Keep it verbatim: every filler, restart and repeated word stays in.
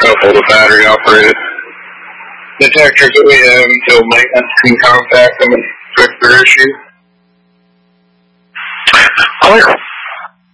couple of the battery operated detectors that we have until maintenance can contact them and fix their issue. Clear.